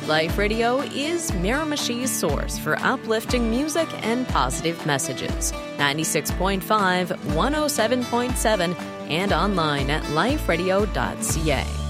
Life Radio is Miramichi's source for uplifting music and positive messages. 96.5, 107.7, and online at liferadio.ca.